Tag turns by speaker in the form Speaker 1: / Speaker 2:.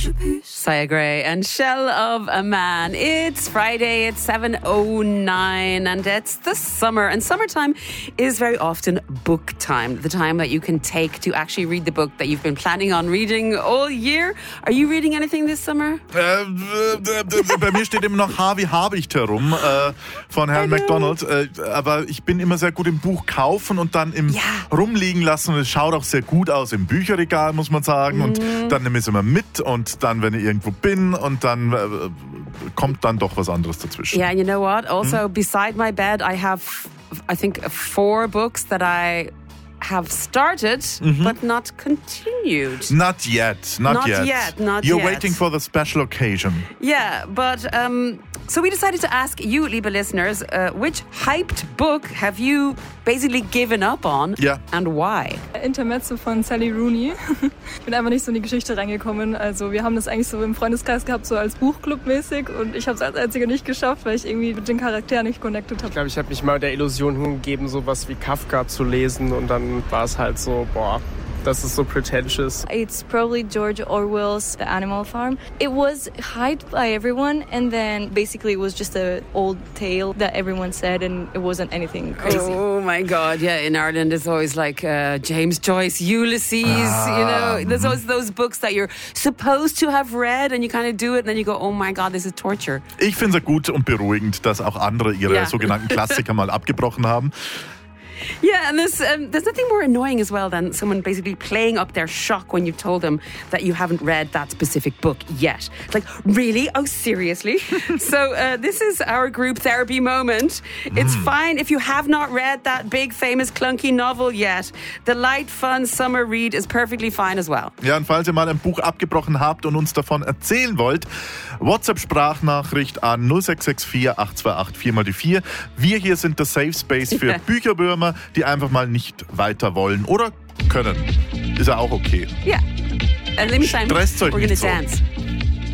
Speaker 1: Sia Gray and Shell of a Man. It's Friday, it's 7:09 and it's the summer. And summertime is very often book time, the time that you can take to actually read the book that you've been planning on reading all year. Are you reading anything this summer?
Speaker 2: Bei mir steht immer noch H wie Habicht herum von Herrn McDonald. Aber ich bin immer sehr gut im Buch kaufen und dann im rumliegen lassen. Und es schaut auch sehr gut aus im Bücherregal, muss man sagen. Und dann nehme ich es immer mit und dann, wenn ich irgendwo bin und dann kommt dann doch was anderes dazwischen.
Speaker 1: Yeah, and you know what? Also, beside my bed, I have, I think, 4 books that I have started, but not continued.
Speaker 2: Not yet. You're waiting for the special occasion.
Speaker 1: Yeah, but so we decided to ask you, liebe listeners, which hyped book have you basically given up on and why?
Speaker 3: Intermezzo von Sally Rooney. Ich bin einfach nicht so in die Geschichte reingekommen. Also wir haben das eigentlich so im Freundeskreis gehabt, so als Buchclub-mäßig und ich habe es als Einzige nicht geschafft, weil ich irgendwie mit den Charakteren nicht connected habe.
Speaker 4: Ich glaube, ich habe mich mal der Illusion hingegeben, sowas wie Kafka zu lesen und dann war es halt so, das ist so pretentious.
Speaker 5: It's probably George Orwell's The Animal Farm. It was hyped by everyone and then basically it was just an old tale that everyone said and it wasn't anything crazy.
Speaker 1: Oh my God, yeah, in Ireland it's always like James Joyce, Ulysses, you know, there's always those books that you're supposed to have read and you kind of do it and then you go, oh my God, this is torture.
Speaker 2: Ich finde es gut und beruhigend, dass auch andere ihre sogenannten Klassiker mal abgebrochen haben.
Speaker 1: Yeah, and there's nothing more annoying as well than someone basically playing up their shock when you told them that you haven't read that specific book yet. It's like, really? Oh, seriously? So this is our group therapy moment. It's fine if you have not read that big, famous, clunky novel yet. The light, fun summer read is perfectly fine as well.
Speaker 2: Ja, und falls ihr mal ein Buch abgebrochen habt und uns davon erzählen wollt, WhatsApp-Sprachnachricht an 0664 828 4x4. Wir hier sind der Safe Space für Bücherwürmer, die einfach mal nicht weiter wollen oder können. Ist ja auch okay.
Speaker 1: Yeah. Let me time.
Speaker 2: Stresst euch
Speaker 1: We're
Speaker 2: nicht
Speaker 1: gonna
Speaker 2: so.
Speaker 1: dance.